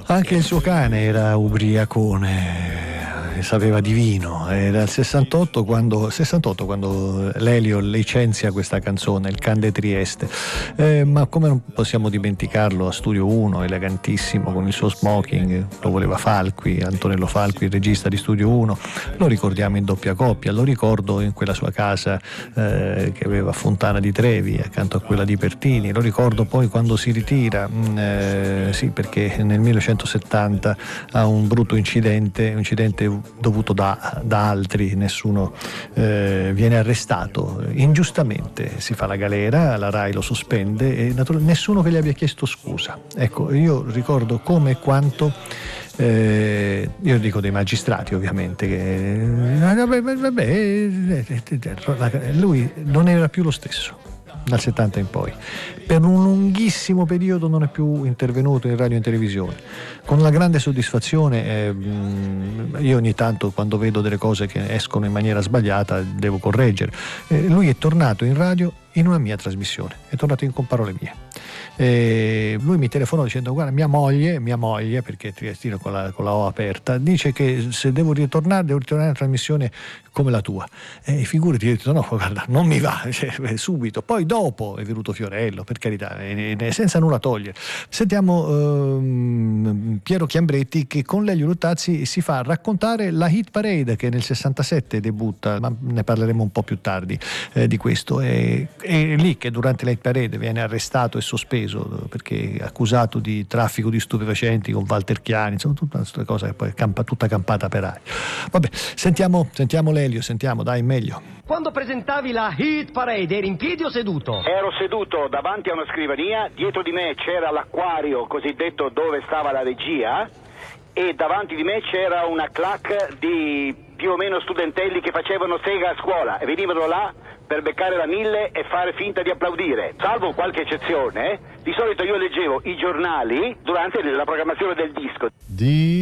Anche il suo cane era ubriacone, sapeva di vino. Era il 68 quando Lelio licenzia questa canzone, Il Can de Trieste. Ma come non possiamo dimenticarlo a Studio 1, elegantissimo, con il suo smoking, lo voleva Falqui, Antonello Falqui, il regista di Studio 1. Lo ricordiamo in doppia coppia, lo ricordo in quella sua casa che aveva a Fontana di Trevi, accanto a quella di Pertini. Lo ricordo poi quando si ritira, sì, perché nel 1970 ha un brutto incidente dovuto da altri, nessuno viene arrestato ingiustamente, si fa la galera, la RAI lo sospende e nessuno che gli abbia chiesto scusa. Ecco, io ricordo come e quanto io dico dei magistrati ovviamente che lui non era più lo stesso dal 70 in poi. Per un lunghissimo periodo non è più intervenuto in radio e in televisione, con una grande soddisfazione. Io ogni tanto, quando vedo delle cose che escono in maniera sbagliata, devo correggere. Lui è tornato in radio in una mia trasmissione, è tornato in Con Parole Mie. Lui mi telefonò dicendo: guarda, mia moglie, perché Triestino con la O aperta, dice che se devo ritornare in una trasmissione come la tua. Figurati, io ho detto no, guarda, non mi va, subito. Poi dopo è venuto Fiorello, per carità, senza nulla togliere. Sentiamo Piero Chiambretti che con Lelio Luttazzi si fa raccontare la Hit Parade, che nel 67 debutta, ma ne parleremo un po' più tardi di questo. È lì che durante la Hit Parade viene arrestato e sospeso perché accusato di traffico di stupefacenti con Walter Chiani, insomma tutta questa cosa che poi è tutta campata per aria. Vabbè, sentiamo Lelio, dai, meglio. Quando presentavi la Hit Parade eri in piedi o seduto? Ero seduto davanti a una scrivania, dietro di me c'era l'acquario cosiddetto dove stava la regia e davanti di me c'era una clac di più o meno studentelli che facevano sega a scuola e venivano là per beccare la 1000 e fare finta di applaudire. Salvo qualche eccezione, di solito io leggevo i giornali durante la programmazione del disco.